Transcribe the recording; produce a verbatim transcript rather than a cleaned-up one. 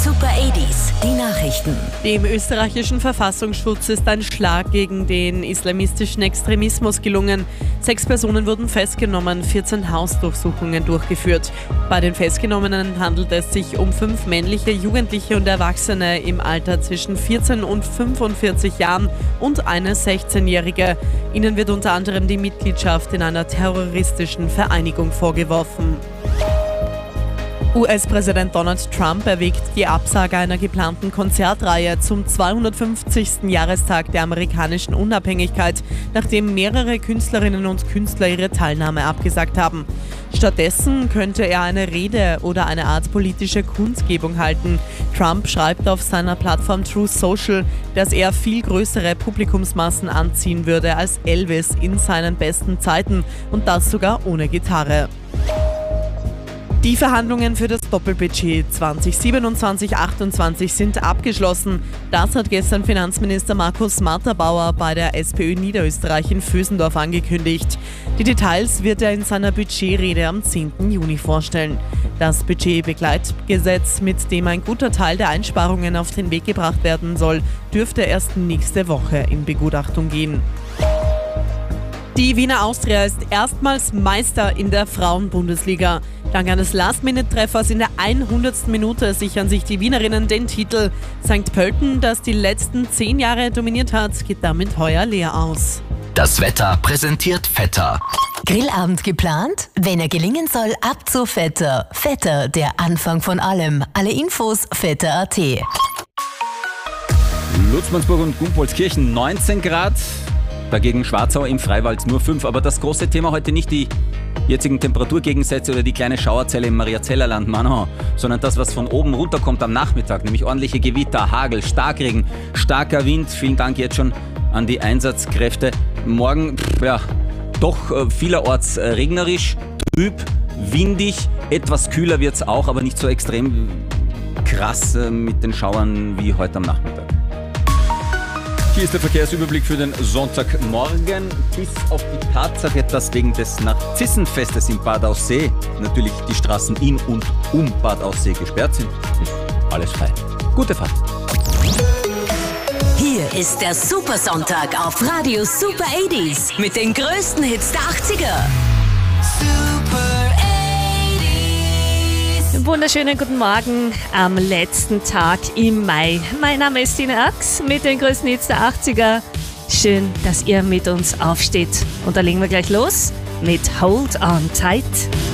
Super achtziger, die Nachrichten. Dem österreichischen Verfassungsschutz ist ein Schlag gegen den islamistischen Extremismus gelungen. Sechs Personen wurden festgenommen, vierzehn Hausdurchsuchungen durchgeführt. Bei den Festgenommenen handelt es sich um fünf männliche Jugendliche und Erwachsene im Alter zwischen vierzehn und fünfundvierzig Jahren und eine sechzehnjährige. Ihnen wird unter anderem die Mitgliedschaft in einer terroristischen Vereinigung vorgeworfen. U S-Präsident Donald Trump erwägt die Absage einer geplanten Konzertreihe zum zweihundertfünfzigsten Jahrestag der amerikanischen Unabhängigkeit, nachdem mehrere Künstlerinnen und Künstler ihre Teilnahme abgesagt haben. Stattdessen könnte er eine Rede oder eine Art politische Kundgebung halten. Trump schreibt auf seiner Plattform Truth Social, dass er viel größere Publikumsmassen anziehen würde als Elvis in seinen besten Zeiten und das sogar ohne Gitarre. Die Verhandlungen für das Doppelbudget zwanzig siebenundzwanzig achtundzwanzig sind abgeschlossen. Das hat gestern Finanzminister Markus Matterbauer bei der SPÖ Niederösterreich in Vösendorf angekündigt. Die Details wird er in seiner Budgetrede am zehnten Juni vorstellen. Das Budgetbegleitgesetz, mit dem ein guter Teil der Einsparungen auf den Weg gebracht werden soll, dürfte erst nächste Woche in Begutachtung gehen. Die Wiener Austria ist erstmals Meister in der Frauenbundesliga. Dank eines Last-Minute-Treffers in der hundertsten Minute sichern sich die Wienerinnen den Titel. Sankt Pölten, das die letzten zehn Jahre dominiert hat, geht damit heuer leer aus. Das Wetter präsentiert Vetter. Grillabend geplant? Wenn er gelingen soll, ab zu Vetter. Vetter, der Anfang von allem. Alle Infos vetter punkt at. Lutzmannsburg und Gumpolskirchen neunzehn Grad. Dagegen Schwarzau im Freiwald nur fünf. Aber das große Thema heute nicht die jetzigen Temperaturgegensätze oder die kleine Schauerzelle im Mariazellerland, Manon, sondern das, was von oben runterkommt am Nachmittag, nämlich ordentliche Gewitter, Hagel, Starkregen, starker Wind. Vielen Dank jetzt schon an die Einsatzkräfte. Morgen, ja, doch äh, vielerorts äh, regnerisch, trüb, windig, etwas kühler wird es auch, aber nicht so extrem krass äh, mit den Schauern wie heute am Nachmittag. Hier ist der Verkehrsüberblick für den Sonntagmorgen. Bis auf die Tatsache, dass wegen des Narzissenfestes in Bad Aussee natürlich die Straßen in und um Bad Aussee gesperrt sind, ist alles frei. Gute Fahrt. Hier ist der Supersonntag auf Radio Super achtziger mit den größten Hits der achtziger. Wunderschönen guten Morgen am letzten Tag im Mai. Mein Name ist Tina Ax mit den größten Hits der achtziger. Schön, dass ihr mit uns aufsteht. Und da legen wir gleich los mit Hold On Tight.